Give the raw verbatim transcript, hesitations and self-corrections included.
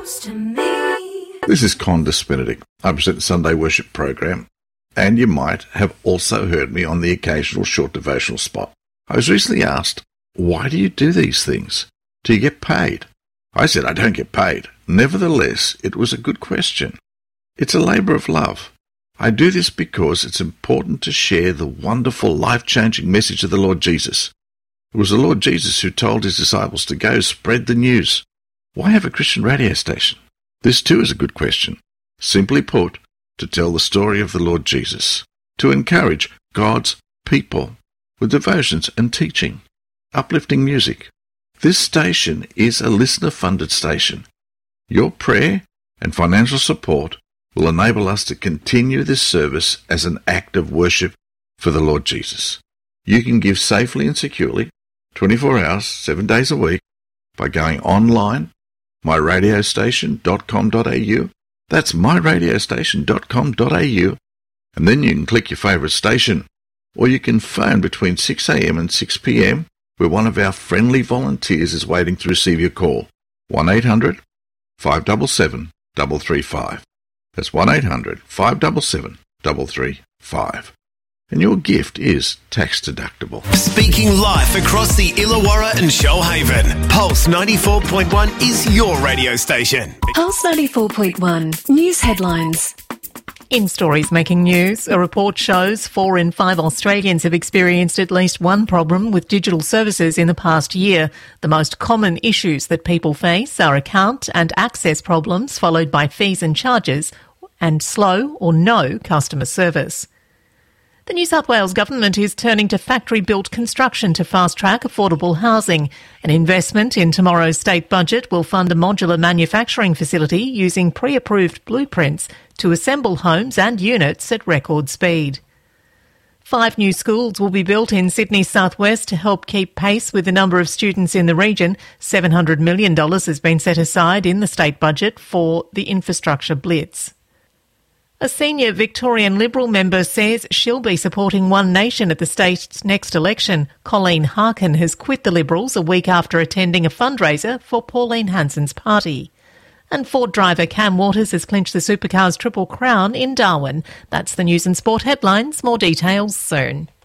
To me. This is Condis Benedict. I present the Sunday Worship program, and you might have also heard me on the occasional short devotional spot. I was recently asked, why do you do these things? Do you get paid? I said, I don't get paid. Nevertheless, it was a good question. It's a labour of love. I do this because it's important to share the wonderful, life-changing message of the Lord Jesus. It was the Lord Jesus who told his disciples to go spread the news. Why have a Christian radio station? This too is a good question. Simply put, to tell the story of the Lord Jesus, to encourage God's people with devotions and teaching, uplifting music. This station is a listener-funded station. Your prayer and financial support will enable us to continue this service as an act of worship for the Lord Jesus. You can give safely and securely, twenty-four hours, seven days a week, by going online, my radio station dot com dot a u. That's my radio station dot com dot a u. And then you can click your favourite station. Or you can phone between six a m and six p m, where one of our friendly volunteers is waiting to receive your call. one eight hundred five seven seven three three five. That's one eight hundred five seven seven three three five. And your gift is tax deductible. Speaking live across the Illawarra and Shoalhaven, Pulse ninety-four point one is your radio station. Pulse ninety-four point one. News headlines. In stories making news, a report shows four in five Australians have experienced at least one problem with digital services in the past year. The most common issues that people face are account and access problems, followed by fees and charges, and slow or no customer service. The New South Wales Government is turning to factory-built construction to fast-track affordable housing. An investment in tomorrow's state budget will fund a modular manufacturing facility using pre-approved blueprints to assemble homes and units at record speed. Five new schools will be built in Sydney's southwest to help keep pace with the number of students in the region. seven hundred million dollars has been set aside in the state budget for the infrastructure blitz. A senior Victorian Liberal member says she'll be supporting One Nation at the state's next election. Colleen Harkin has quit the Liberals a week after attending a fundraiser for Pauline Hanson's party. And Ford driver Cam Waters has clinched the Supercars Triple Crown in Darwin. That's the news and sport headlines. More details soon.